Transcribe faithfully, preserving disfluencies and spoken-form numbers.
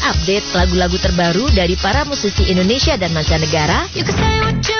update lagu-lagu terbaru dari para musisi Indonesia dan mancanegara?